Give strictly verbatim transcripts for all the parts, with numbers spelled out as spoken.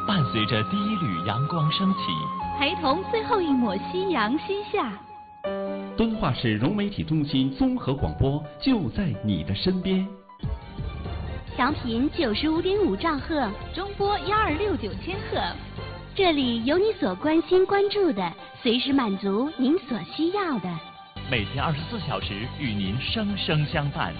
伴随着第一缕阳光升起， 陪同最后一抹夕阳西下。 敦化市融媒体中心综合广播就在你的身边。 调频九十五点五兆赫，中波幺二六九千赫，这里有你所关心关注的，随时满足您所需要的。 每天二十四小时与您生生相伴。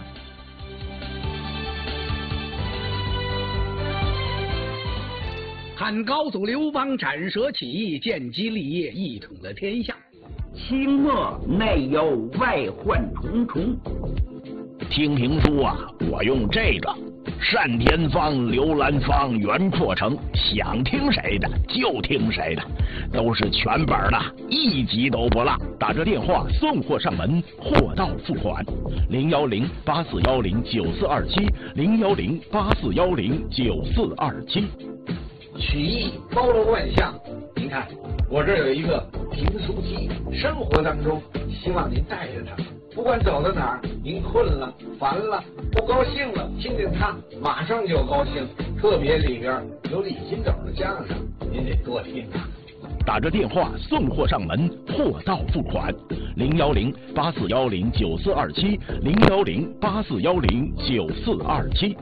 看高祖刘邦斩蛇起义，建基立业，一统了天下。 清末内忧外患重重。 听评书啊，我用这个单田芳、刘兰芳、袁阔成，想听谁的就听谁的，都是全本的，一集都不落。打这电话送货上门，货到付款。零幺零八四幺零九四二七，零幺零八四幺零九四二七。 曲艺包罗万象，您看我这儿有一个评书机，生活当中希望您带着它，不管走到哪儿，您困了、烦了、不高兴了，听听它，马上就高兴。特别里边有李金斗的相声，您得多听啊。 打着电话送货上门，货到付款。零幺零八四幺零九四二七，零幺零八四幺零九四二七。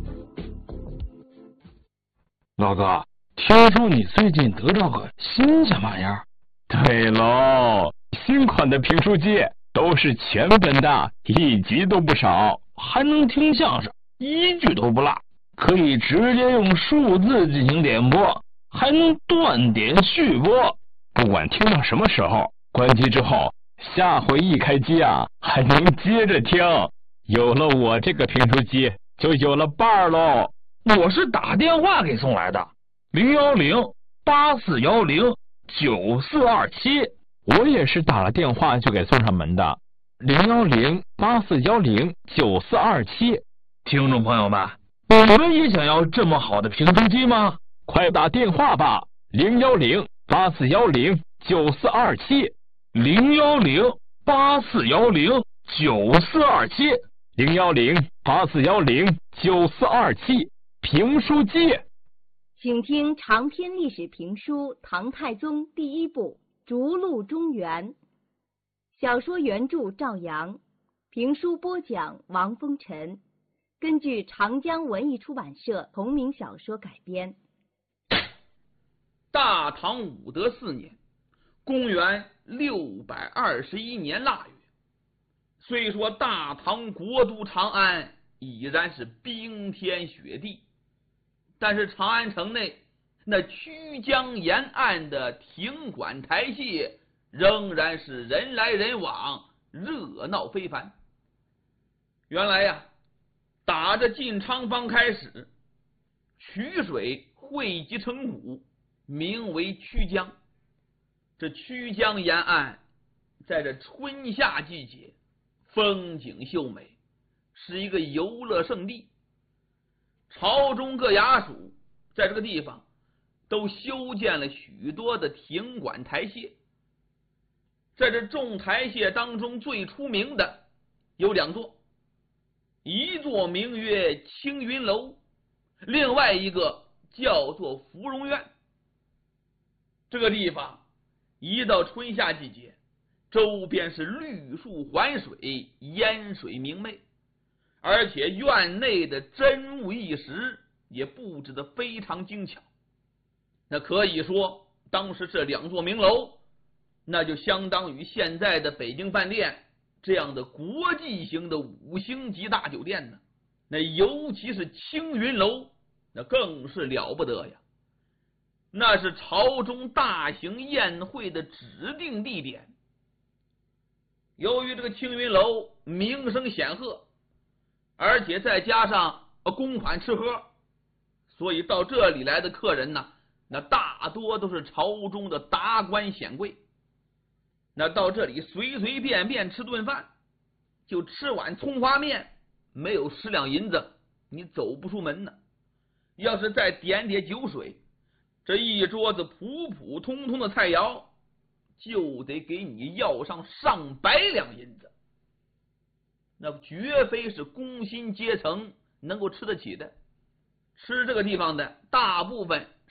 老哥，听说你最近得到个新什么玩意儿？ 对喽，新款的评书机都是全本的，一集都不少， 还能听相声，一句都不落，可以直接用数字进行点播，还能断点续播。 不管听到什么时候，关机之后，下回一开机啊，还能接着听。有了我这个评书机，就有了伴儿喽。 我是打电话给送来的，零幺零八四幺零九四二七。 我也是打了电话就给送上门的，零幺零八四幺零九四二七。 听众朋友们，你们也想要这么好的评书机吗？ 快打电话吧，零幺零八四幺零九四二七， 零幺零八四幺零九四二七， 零幺零八四幺零九四二七。评书机， 请听长篇历史评书《唐太宗第一部逐鹿中原》，小说原著赵阳，评书播讲王风尘，根据长江文艺出版社同名小说改编。 大唐武德四年，公元六百二十一年腊月，虽说大唐国都长安已然是冰天雪地，但是长安城内那曲江沿岸的亭馆台榭仍然是人来人往，热闹非凡。原来呀，打着晋昌坊开始，曲水汇集成谷，名为曲江。这曲江沿岸在这春夏季节风景秀美，是一个游乐胜地。朝中各衙署在这个地方都修建了许多的亭馆台榭。在这众台榭当中，最出名的有两座，一座名曰青云楼，另外一个叫做芙蓉院。这个地方一到春夏季节，周边是绿树环水，烟水明媚，而且院内的珍物异石也布置得非常精巧。那可以说当时这两座名楼，那就相当于现在的北京饭店这样的国际型的五星级大酒店呢。那尤其是青云楼，那更是了不得呀，那是朝中大型宴会的指定地点。由于这个青云楼名声显赫，而且再加上公款吃喝，所以到这里来的客人呢，那大多都是朝中的达官显贵。那到这里随随便便吃顿饭，就吃碗葱花面，没有十两银子你走不出门呢。要是再点点酒水，这一桌子普普通通的菜肴就得给你要上上百两银子，那绝非是工薪阶层能够吃得起的。吃这个地方的大部分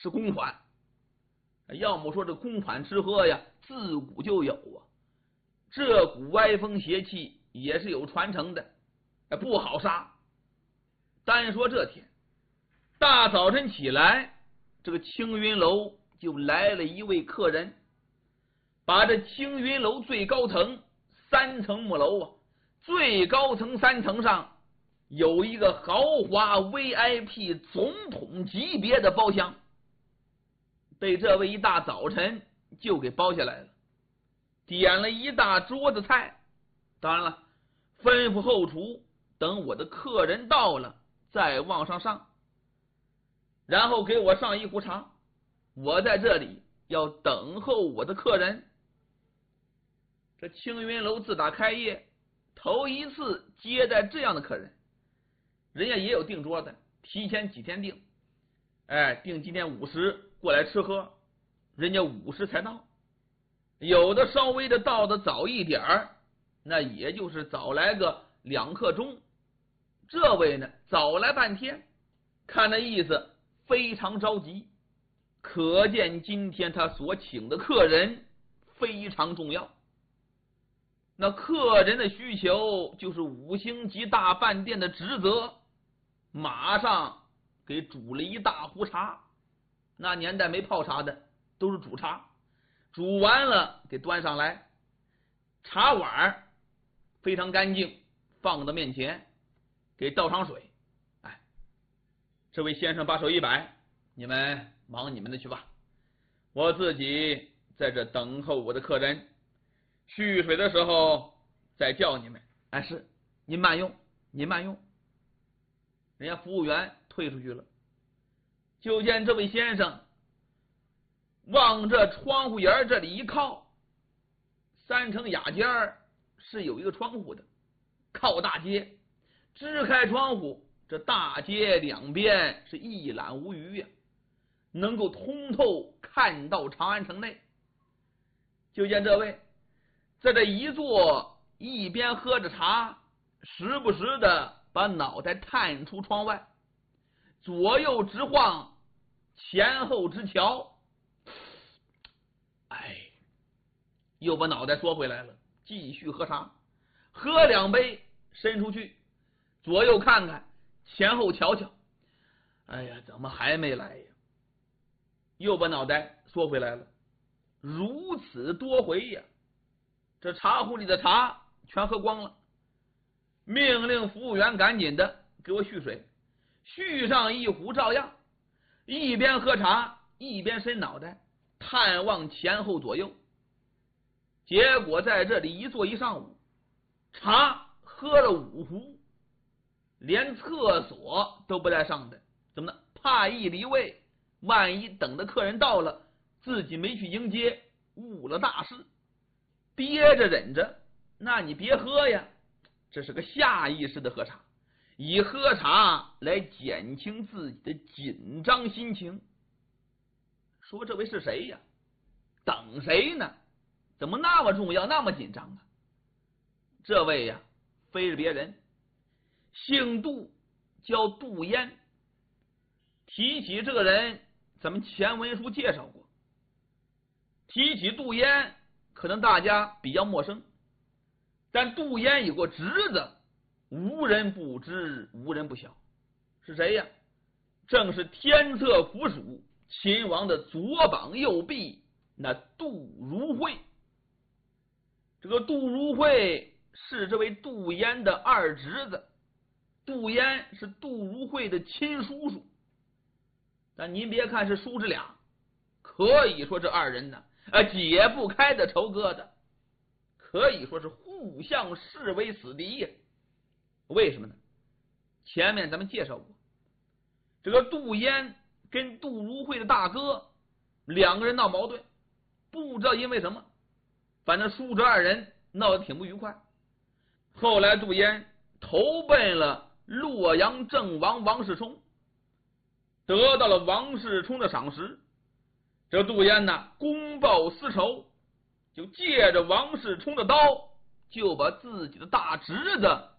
是公款。要么说这公款吃喝呀，自古就有啊，这股歪风邪气也是有传承的，不好杀。单说这天大早晨起来，这个青云楼就来了一位客人，把这青云楼最高层三层木楼啊，最高层三层上有一个豪华 V I P 总统级别的包厢，被这位一大早晨就给包下来了，点了一大桌子菜，当然了，吩咐后厨等我的客人到了再往上上，然后给我上一壶茶，我在这里要等候我的客人。这青云楼自打开业头一次接待这样的客人，人家也有订桌的，提前几天订，哎，订今天午时过来吃喝，人家午时才到，有的稍微的到的早一点儿，那也就是早来个两刻钟。这位呢早来半天，看那意思非常着急，可见今天他所请的客人非常重要。那客人的需求就是五星级大饭店的职责，马上给煮了一大壶茶。那年代没泡茶的，都是煮茶，煮完了给端上来，茶碗非常干净，放到面前，给倒上水。哎，这位先生把手一摆，你们忙你们的去吧，我自己在这等候我的客人，续水的时候再叫你们。哎，是，您慢用，您慢用。人家服务员退出去了，就见这位先生往这窗户沿这里一靠，三层雅间是有一个窗户的，靠大街，支开窗户，这大街两边是一览无余呀、啊，能够通透看到长安城内。就见这位在这一坐，一边喝着茶，时不时的把脑袋探出窗外，左右直晃，前后直瞧，哎，又把脑袋缩回来了，继续喝茶，喝两杯，伸出去，左右看看，前后瞧瞧，哎呀，怎么还没来呀？又把脑袋缩回来了，如此多回呀，这茶壶里的茶全喝光了，命令服务员赶紧的给我续水，续上一壶，照样一边喝茶一边伸脑袋探望前后左右。结果在这里一坐一上午，茶喝了五壶，连厕所都不带上的。怎么呢？怕一离位，万一等的客人到了，自己没去迎接，误了大事，憋着忍着，那你别喝呀。这是个下意识的喝茶，以喝茶来减轻自己的紧张心情。说这位是谁呀？等谁呢？怎么那么重要，那么紧张啊？这位呀，非是别人，姓杜，叫杜淹。提起这个人，咱们前文书介绍过。提起杜淹，可能大家比较陌生，但杜淹有个侄子，无人不知，无人不晓。是谁呀？正是天策府属秦王的左膀右臂，那杜如晦。这个杜如晦是这位杜淹的二侄子，杜淹是杜如晦的亲叔叔。但您别看是叔侄俩，可以说这二人呢，呃，解不开的仇疙瘩，可以说是互相视为死敌呀。为什么呢？前面咱们介绍过，这个杜淹跟杜如晦的大哥两个人闹矛盾，不知道因为什么，反正叔侄二人闹得挺不愉快。后来杜淹投奔了洛阳郑王王世充，得到了王世充的赏识。这杜淹呢，公报私仇，就借着王世充的刀，就把自己的大侄子